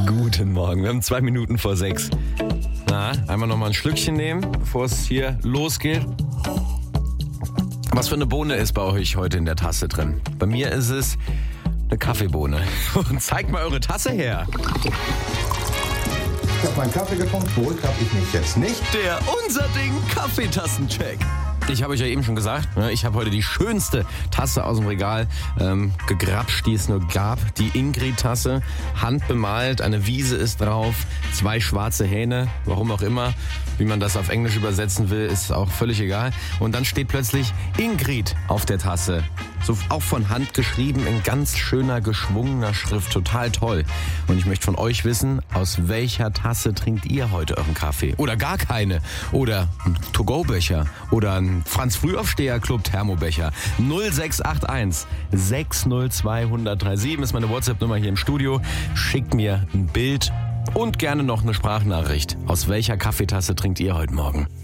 Guten Morgen, wir haben 2 Minuten vor 6. Na, einmal nochmal ein Schlückchen nehmen, bevor es hier losgeht. Was für eine Bohne ist bei euch heute in der Tasse drin? Bei mir ist es eine Kaffeebohne. Und zeigt mal eure Tasse her. Ich habe meinen Kaffee getrunken, beruhigt habe ich mich jetzt nicht. Der Unser Ding Kaffeetassencheck. Ich habe euch ja eben schon gesagt, ich habe heute die schönste Tasse aus dem Regal gegrapscht, die es nur gab. Die Ingrid-Tasse, handbemalt, eine Wiese ist drauf, 2 schwarze Hähne, warum auch immer. Wie man das auf Englisch übersetzen will, ist auch völlig egal. Und dann steht plötzlich Ingrid auf der Tasse. So auch von Hand geschrieben in ganz schöner, geschwungener Schrift. Total toll. Und ich möchte von euch wissen, aus welcher Tasse trinkt ihr heute euren Kaffee? Oder gar keine. Oder ein To-Go-Becher. Oder ein Franz-Frühaufsteher-Club Thermobecher. 0681 602 1037 ist meine WhatsApp-Nummer hier im Studio. Schickt mir ein Bild und gerne noch eine Sprachnachricht. Aus welcher Kaffeetasse trinkt ihr heute Morgen?